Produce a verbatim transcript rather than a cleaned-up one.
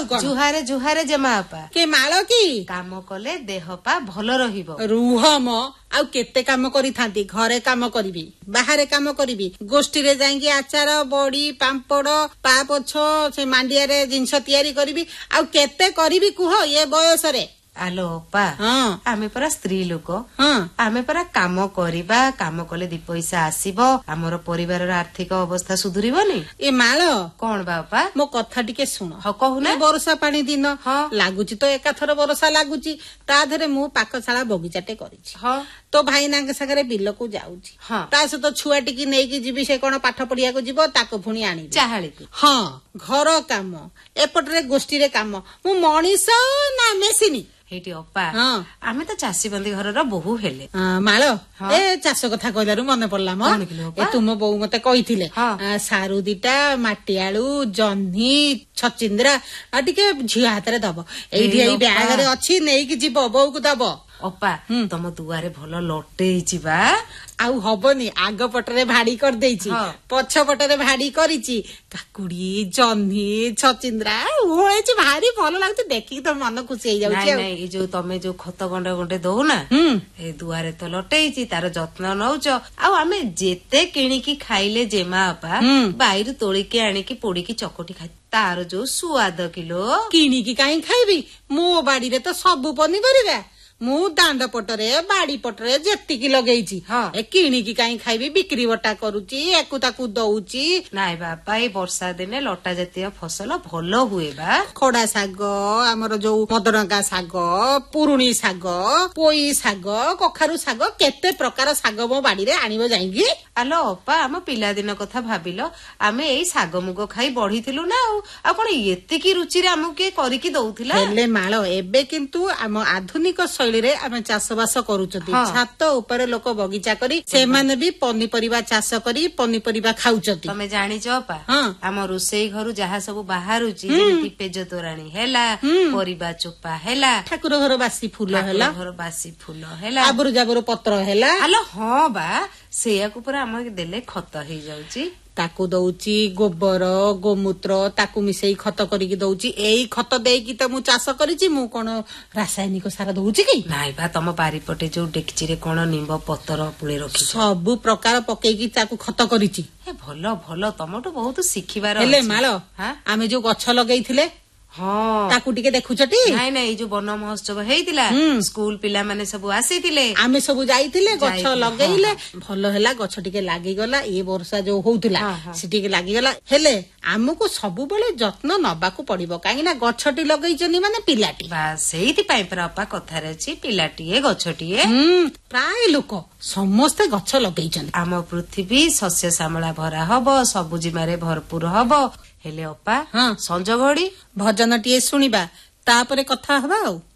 जुहारे जुहारे जमा अपा के माल की काम कले देह पा भल रहिबो रुह म आउ केते काम करिथांती घरे काम करिवि बाहरे काम करिवि गोष्ठी रे जाईकी आचार बड़ी पांपड़ पा पछ से मांडिया रे जिंस तयारी करिवि आउ केते करिवि कुह ये बयस रे आलो अपा हाँ आमे परा स्त्री लोक हाँ आमे परा काम करिबा काम कले दी पैसा आसीबो हमर परिवार रो आर्थिक अवस्था सुधुरिबोनी ए माल कोन बापा मो कथा टिके सुन ह कहूना वर्षा पानी दिन हाँ। लागुची तो एकाथर वर्षा लागुची ता धरे मु पाकशाला बगीचाटे करिछि ह तो भाईना सागरे बिल को जाउची हाँ। ता सहित छुआ टिकी नेकी जीवी से कोन पाठ पढ़िया को जीवो ताको पुणी आनी चाहाली हाँ घर काम एपटरे गोष्ठी रे काम मु मनीष ना मेसिनी हेटी अपा हाँ। आमे तो चासी बंदी घर रो बहु हेले माल हाँ। ए चाष कथा कहलारू मन पड़ला म कौन किलो ए तुम बोऊ मते कहिथिले हाँ। सारू दिटा माटी आलू जह्नी छचिंद्रा आ टिके झिया हातरे दब एइठी एई ब्याग रे अछि नेकी जीव बोऊ को दब अपा तम दुआरे भल लटेइची बा आउ हबनी आग पटरे भाड़ी कर देइची हाँ। पछ पटरे भाड़ी करिची काकुड़ी जह्नी छचिंद्रा ओळेची भारी भल लागते देखि तो मन खुशी हे जाउची नाइ नाइ ए जो तमे जो खत गंडे गंडे दउ ना हम्म ए दुआरे तो लटेइची तार जत्न नउच आ आमे जेते किणिकी खाइले जेमा अपा हम्म। बाइरु तोळिके आनिकी पोड़िकी चकटी खाइ तार जो सुआद किलो किणिकी काई खाइबी मो बाड़ी रे तो सब पनीपरिबा मु दांड पटरे बाड़ी पटरे जेतिकी लगेइची हाँ। ए किणिकी काई खाइबी बिक्री बटा करूची एकु ताकू दउची नाइ बापा ए वर्षा दिने लटा जातीय फसल भल हुए बा खड़ा साग हमर जो मदरंगा साग पुरुणी साग पोई साग कखारू साग केते प्रकार साग मो बाड़ी रे आनिबो जाईगी आलो अपा आम पिला दिन कथा भाबिलो आमे एई साग मुग खाई बढ़ीथिलु ना आ कोन एतिकी रुचि रे हमु के करिकी दउथिला हेले माळ एबे किंतु हम आधुनिक शैली रे आमे चाष बास करूचती हाँ। छात ऊपर लोक बगीचा करी से माने भी पनीपरिबा चाष करी पनीपरिबा खाउचती तमे जानिच अपा हाँ। आम रोषेई घरु जहा सब बाहरुची जेमिति पेज तोराणी हेला परिबा चोपा हेला ठाकुर घर बासी फूल हेला घर बासी फूल हेला आबुरु जाबुरु पत्र हेला आलो हाँ बा सेया को पूरा हम देले खत हे जाउची ताकू दउची गोबर गोमूत्र ताकू मिसेई खत करिकी दउची एई खत देकी त मु चाष करिची मु कोन रासायनिक सार दउची की नाइ बा तम बारीपटे जो डेकची रे कोन निंब पतर पुळे रखी सब प्रकार पकेकी ताकू खत करिची ए भलो भलो तमटो बहुत शिखिबार हेले अछि। माल हाँ? आमे जो गछ लगेइथिले हाँ ताकू टिके देखुचटी नाइ नाइ जो वन महोत्सव हेइतिला स्कूल पिला माने सब आसीतिले आमे सब जाइथिले गछ जाइथिले, लगेइले भल होला गछ टिके लागि गला ए वर्षा जो होउथिला हाँ, हाँ। से टिके लागि गला हेले हमको सब बेले जत्न नबाकू पड़िबो काहे ना गछटी लगेइचनी माने पिलाटी बा सेइति पाइ पर अपा कथारे अछि पिलाटीए गछटीए हम्म प्राय लोक समस्ते गछ लगेइचनी आम पृथ्वी शस्य श्यामला भरा हब सबुजिमारे भरपूर हब हेले अपा हाँ। संज घड़ी भजन टिए सुनिबा तापरे कथा हबा।